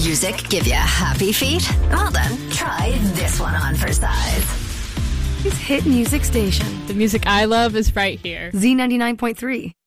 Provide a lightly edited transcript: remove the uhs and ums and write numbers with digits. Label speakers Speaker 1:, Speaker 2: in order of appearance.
Speaker 1: music give you happy feet? Well then, try this one on for size.
Speaker 2: Hit music station.
Speaker 3: The music I love is right here.
Speaker 2: Z99.3.